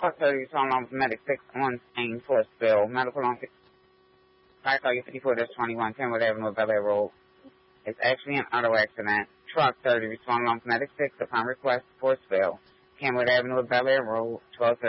12:30, respond along with medic 6 on St. Forceville. Medical on 554-21, Kenwood Avenue, Bel Air Road. It's actually an auto accident. Truck 30, respond along with medic 6 upon request, Forceville. Kenwood Avenue, Bel Air Road, 12:30.